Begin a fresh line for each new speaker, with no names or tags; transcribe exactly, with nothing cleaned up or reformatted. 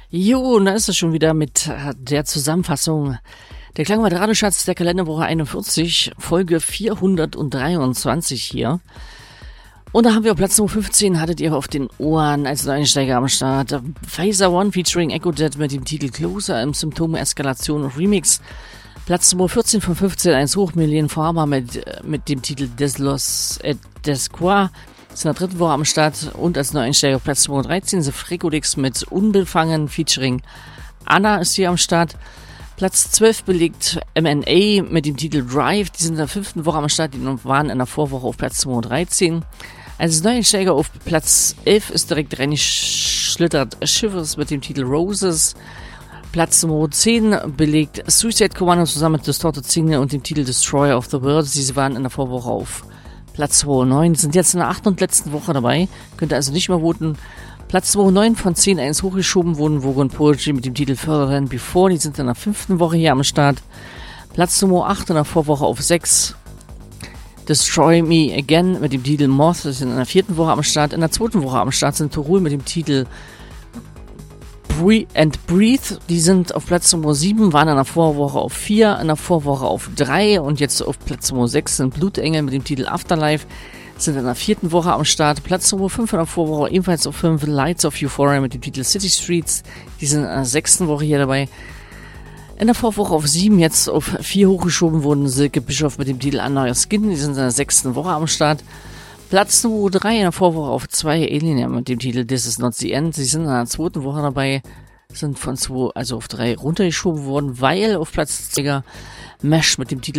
Jo, und da ist es schon wieder mit äh, der Zusammenfassung der Klangwald Radioschatz der Kalenderwoche einundvierzig, Folge vierhundertdreiundzwanzig hier. Und da haben wir auf Platz Nummer fünfzehn, hattet ihr auf den Ohren als Einsteiger am Start, Phaser One featuring Echo Dead mit dem Titel Closer im Symptome-Eskalation Remix. Platz Nummer vierzehn von fünfzehn, eins hoch, Millen Farmer mit, mit dem Titel Des Los et Desquar. Ist in der dritten Woche am Start. Und als Neueinsteiger Platz Nummer dreizehn, The Frekodix mit Unbefangen featuring Anna ist hier am Start. Platz zwölf belegt M N A mit dem Titel Drive. Die sind in der fünften Woche am Start, die waren in der Vorwoche auf Platz Nummer dreizehn. Als Neueinsteiger auf Platz elf ist direkt reingeschlittert Shivers mit dem Titel Roses. Platz Nummer zehn belegt Suicide Commando zusammen mit Distorted Signal und dem Titel Destroyer of the World. Sie waren in der Vorwoche auf Platz zweihundertneun, sind jetzt in der achten und letzten Woche dabei, könnt ihr also nicht mehr voten. Platz zweihundertneun von zehn eins hochgeschoben wurden Vogue und Poetry mit dem Titel Further Than Before, die sind in der fünften Woche hier am Start. Platz Nummer acht in der Vorwoche auf sechs, Destroy Me Again mit dem Titel Moth, die sind in der vierten Woche am Start. In der zweiten Woche am Start sind Torul mit dem Titel Breathe and Breathe, die sind auf Platz Nummer sieben, waren in der Vorwoche auf vier, in der Vorwoche auf drei und jetzt auf Platz Nummer sechs sind Blutengel mit dem Titel Afterlife, sind in der vierten Woche am Start. Platz Nummer fünf in der Vorwoche ebenfalls auf fünf, Lights of Euphoria mit dem Titel City Streets, die sind in der sechsten Woche hier dabei. In der Vorwoche auf sieben, jetzt auf vier hochgeschoben wurden Silke Bischof mit dem Titel Under Your Skin, die sind in der sechsten Woche am Start. Platz Nummer drei in der Vorwoche auf zwei, Alien mit dem Titel This Is Not The End. Sie sind in der zweiten Woche dabei, sind von zwei, also auf drei runtergeschoben worden, weil auf Platz zwei Mesh mit dem Titel